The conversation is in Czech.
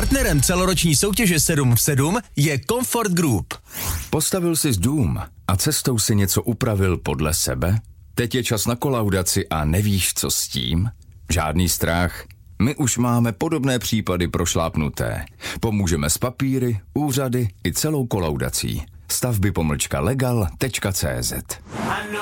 Partnerem celoroční soutěže 7 v 7 je Comfort Group. Postavil jsi dům a cestou si něco upravil podle sebe? Teď je čas na kolaudaci a nevíš, co s tím? Žádný strach. My už máme podobné případy prošlápnuté. Pomůžeme s papíry, úřady i celou kolaudací. Stavby-legal.cz